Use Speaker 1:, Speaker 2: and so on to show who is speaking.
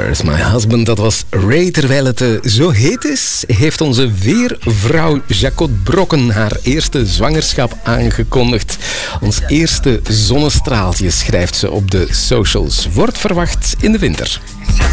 Speaker 1: Where's My Husband? Dat was Ray. Terwijl het zo heet is, heeft onze weervrouw Jacot Brokken haar eerste zwangerschap aangekondigd. Ons eerste zonnestraaltje, schrijft ze op de socials. Wordt verwacht in de winter.